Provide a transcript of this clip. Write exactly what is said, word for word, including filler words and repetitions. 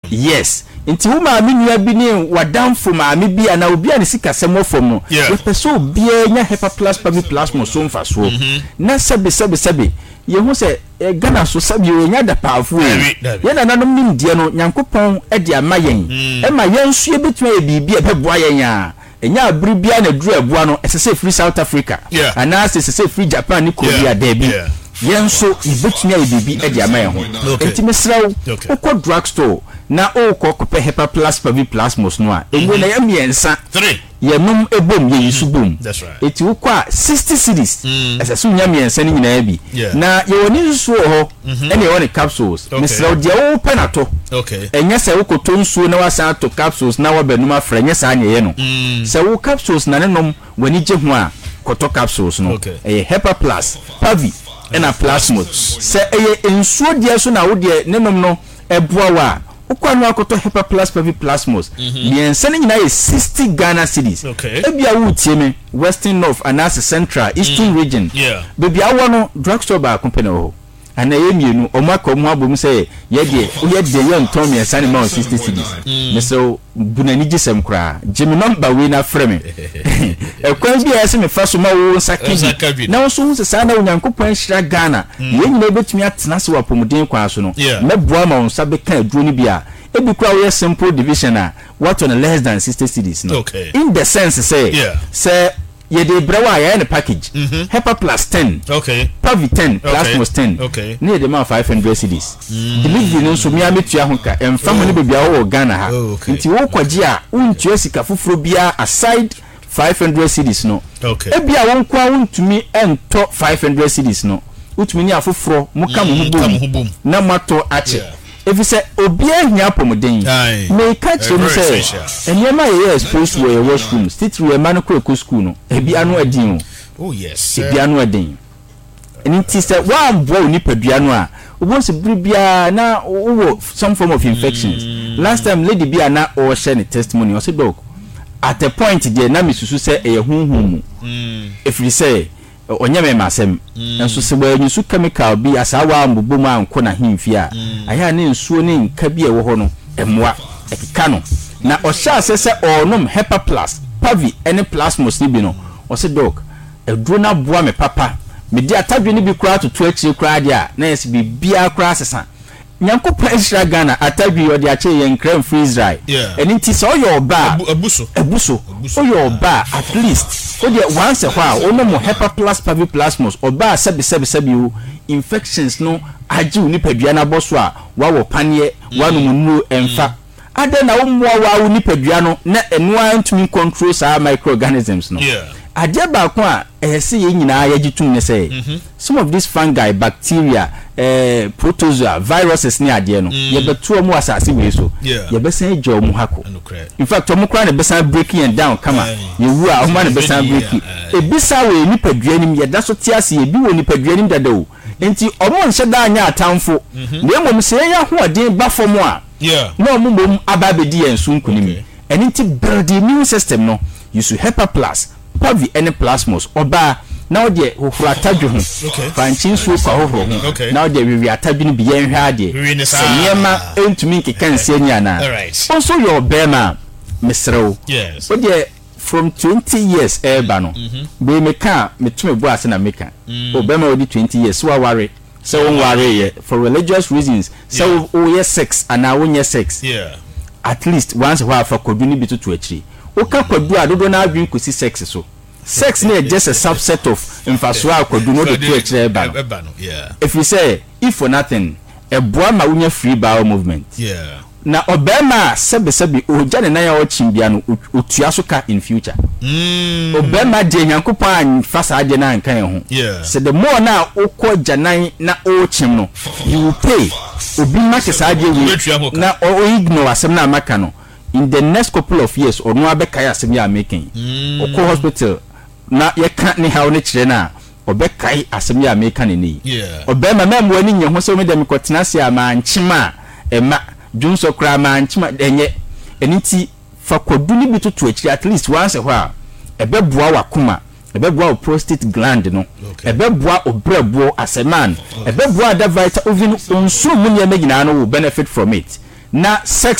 Yes. Inti wo maami nua bi ne wadamfo maami bi ana obi ani sika semo fom no. Ye peso obi nya Hepa Plus Pavi Plus mo so mfa so. Na sebe sebe sebe ye hu se Ghana so sabi o nya da paafo e. Ye na nanom nim die no Nyankopɔn e de ama yen. E ma yen so ye betuma ye bibi e beboa yen a. Enya abri bia na duru eboa no esese free South Africa. Ana esese free Japan ni Korea there bi. Yen so ibetuma ye bibi e de ama yen ho. Enti mesrawo okọ drugstore na okọ kopɛ Hepa Plus Pavi Plus mos no a enwe na yam yensa three yemum ebom ye yisubum eti ukwa sixty cedis esese unyam yensa ni nyina bi na ye woni nsuo ho ene ye woni capsules mesrawo de wo penato okay enya se wo koto nsuo na wasa to capsules na wo benum afra enya sa anya ye no se wo capsules na nenom wani je ho a koto capsules no eh Hepa Plus Pavi ena Plasmos se eye nsuo de so na wo de nenom no eboa wa ukwanu akoto Hepa Plus Pavi Plasmos miensa ni nyina ye sixty Ghana cedis ebia wo tie me Western North anase Central Eastern region bebia wo no drugstore ba company ho ana ye mienu omaka omu abom se ye de ye de ye nton miensa ni ma sixty cedis me so bunani gisem kra jimi number we na frame e kwan bi ese me fa so ma wo nsaki na wo so se sa na Onyankopɔn hira Ghana ye nyina betumi atena se wa pomuden kwa so no meboa ma wonsa be kan aduro ni bia e bi kra we simple division a what on less than sixty cedis no in the sense say say ye de brewa ya na package mm-hmm. Hepa Plus ten okay Pavi ten Plasmos ten okay ne de ma five hundred cedis mm. delivery no so mi ametua ho ka emfa mo ne bebia wo Ghana ha nti wo kwaji a untua sika foforo bia aside five hundred cedis no okay e bia won kwa wontumi ento five hundred cedis no utumi ni afoforo mo ka mo hubom na mato ache if you say obia hia pomodin me catch you say enema ye exposed to your washroom sit we man ko school no e bia no adin oh yes e bia no adin eni ti say one boy ni padua no a obo se bia na wo some form of infections mm. last time lady bia na o share the testimony o say dog at a point there na me susu say e hunhum mm. if you say onyame masem enso se ba nyusu chemical bi asawa ambubo mu anko na himfi a aya ne nsuo ne nka bi e wo ho no emwa ekika no na o sha asese onom Hepa Plus Pavi ene Plasmos ni bi no o se dog eduro na boa me papa me di atadwe ni bi kura to to akire kura dia na yes bi bia kura sesa Nyankopɔn hira Ghana atadwe yo de ache ye nkram free Israel eni nti so yo oba abuso abuso o yo oba at least o de once a while o no mo Hepa Plus Pavi Plasmos oba sebi sebi sebi o infections no ajiu ni padua na boso a wa wo panie wa no mu emfa ade na wo mo wa wo ni padua no na eno antumi control sa microorganisms no ade ba ko a ehse ye nyina ya gitum ne say some of these fungi bacteria eh protozoa viruses ni ade no ye beto mu asase we so ye besan ejo mu hako in fact omo kra ne besan breaking and down kama ye wu a omo ne besan breaking e bisa we ni padua nim ye da so tiase ye bi wo ni padua nim dada o enti omo nse da anya atamfo na emom se ya ho odin ba fom a na omo mom ababedi ensu nkunim eni nti build immune system no you should Hepa Plus Pavi ene Plasmos oba na ode hohura tadwe ho fanchin so kwa hohoro ho na ode wiwi atadwe no biye nhwa ade seniema entumi nkeka nse nya na also your bema mesrew yes ode from twenty years eba no be meka metume bo ase na meka obema odi twenty years so aware so won ware ye for religious reasons so o ye sex and na won ye sex yeah at least once while for koduni bitu to akiri oka kwadu adodo na adwin kosi sex so sex na just a subset of infasua akwadu no de to akire ba no yeah if you say if for nothing e boa ma unya free bowel movement yeah na obema sebe sebe oja ne na ya ochimbia no otua so ka in future mm obema de Nyankopɔn fasa ade na nkan ho yeah so the more na okɔ janan na ochim no you will pay obi make sa ade wi na o ignore asem na maka no in the next couple of years or no abekaya asem ya making mm. okɔ hospital na ye kan ni ha oni kire na obekai asem ya making ni yeah obema mem wani nye ho so me dem kotena se ama nchima ema junso kra ma nchima enye eniti fa kodu ni bitutu akiri at least once a while ebeboa wakoma ebeboa prostate gland no ebeboa obrebo aseman ebeboa da vital ovin onsu mu ne magina no will benefit from it na sex